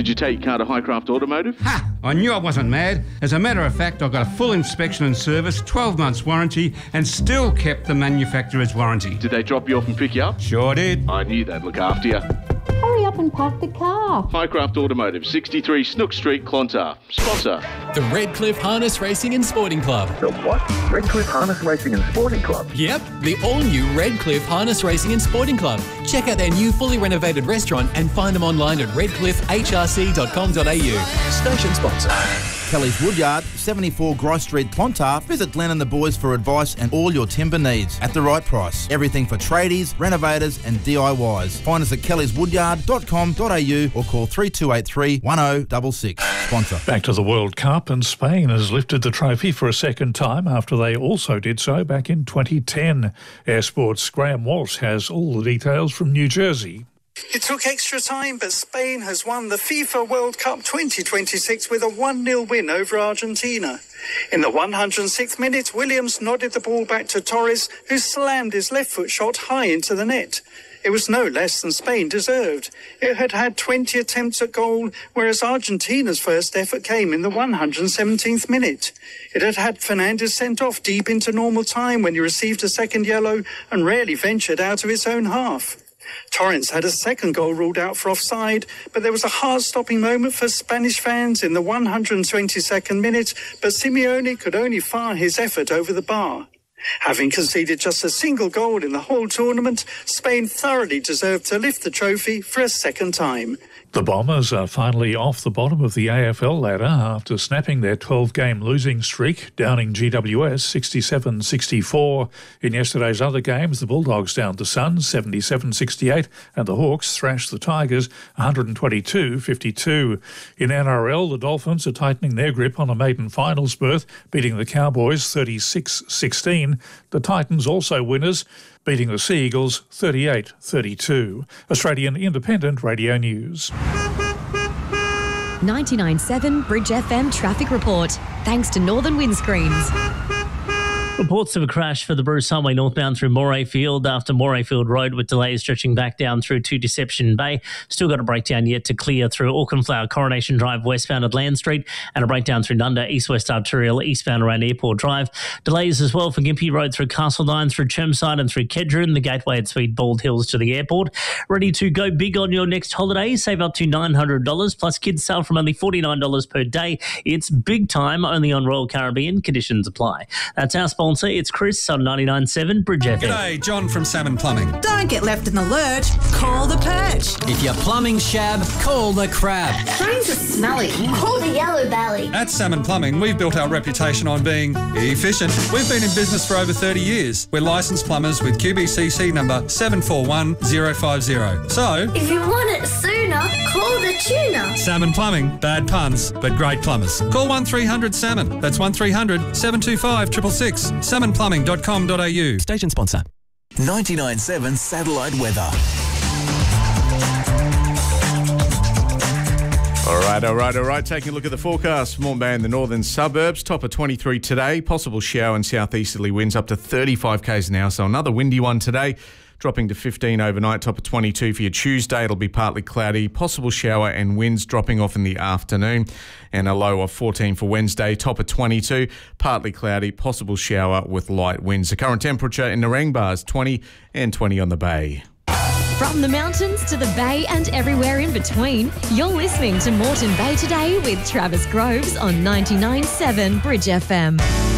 Did you take your car to Highcraft Automotive? Ha! I knew I wasn't mad. As a matter of fact, I got a full inspection and service, 12 months warranty, and still kept the manufacturer's warranty. Did they drop you off and pick you up? Sure did. I knew they'd look after you. Hurry up and park the car. Highcraft Automotive, 63 Snook Street, Clontarf. Sponsor. The Redcliffe Harness Racing and Sporting Club. The what? Redcliffe Harness Racing and Sporting Club? Yep, the all-new Redcliffe Harness Racing and Sporting Club. Check out their new fully renovated restaurant and find them online at redcliffehrc.com.au. Station sponsor. Kelly's Woodyard, 74 Grice Street, Clontarf. Visit Glenn and the boys for advice and all your timber needs at the right price. Everything for tradies, renovators and DIYs. Find us at kellyswoodyard.com.au or call 3283 1066. Sponsor. Back to the World Cup, and Spain has lifted the trophy for a second time after they also did so back in 2010. Air Sports' Graham Walsh has all the details from New Jersey. It took extra time, but Spain has won the FIFA World Cup 2026 with a 1-0 win over Argentina. In the 106th minute, Williams nodded the ball back to Torres, who slammed his left foot shot high into the net. It was no less than Spain deserved. It had had 20 attempts at goal, whereas Argentina's first effort came in the 117th minute. It had had Fernandes sent off deep into normal time when he received a second yellow and rarely ventured out of its own half. Torrens had a second goal ruled out for offside, but there was a heart-stopping moment for Spanish fans in the 122nd minute, but Simeone could only fire his effort over the bar. Having conceded just a single goal in the whole tournament, Spain thoroughly deserved to lift the trophy for a second time. The Bombers are finally off the bottom of the AFL ladder after snapping their 12-game losing streak, downing GWS 67-64. In yesterday's other games, the Bulldogs downed the Suns 77-68 and the Hawks thrashed the Tigers 122-52. In NRL, the Dolphins are tightening their grip on a maiden finals berth, beating the Cowboys 36-16. The Titans also winners, beating the Sea Eagles 38-32. Australian Independent Radio News. 99.7 Bridge FM traffic report. Thanks to Northern Windscreens. Reports of a crash for the Bruce Highway northbound through Morayfield after Morayfield Road, with delays stretching back down through to Deception Bay. Still got a breakdown yet to clear through Auchenflower Coronation Drive westbound at Land Street, and a breakdown through Nunda East-West Arterial eastbound around Airport Drive. Delays as well for Gympie Road through Castledine, through Chermside and through Kedron, the gateway at Sweet Bald Hills to the airport. Ready to go big on your next holiday? Save up to $900 plus kids sale from only $49 per day. It's big time, only on Royal Caribbean. Conditions apply. That's our sponsor. It's Chris on 99.7 Bridge FM. G'day, John from Salmon Plumbing. Don't get left in the lurch. Call the Perch. If you're plumbing shab, call the Crab. Drains are smelly. Call the Yellow Belly. At Salmon Plumbing, we've built our reputation on being efficient. We've been in business for over 30 years. We're licensed plumbers with QBCC number 741050. So, if you want it sooner, call the tuna. Salmon Plumbing, bad puns, but great plumbers. Call 1300 Salmon. That's 1300 725 666. salmonplumbing.com.au. Station sponsor. 99.7 Satellite Weather. All right. Taking a look at the forecast for Moreton Bay in the northern suburbs. Top of 23 today. Possible shower and southeasterly winds up to 35 k's an hour. So another windy one today. Dropping to 15 overnight. Top of 22 for your Tuesday. It'll be partly cloudy. Possible shower and winds dropping off in the afternoon. And a low of 14 for Wednesday. Top of 22. Partly cloudy. Possible shower with light winds. The current temperature in Narangba is 20 and 20 on the bay. From the mountains to the bay and everywhere in between, you're listening to Moreton Bay Today with Travis Groves on 99.7 Bridge FM.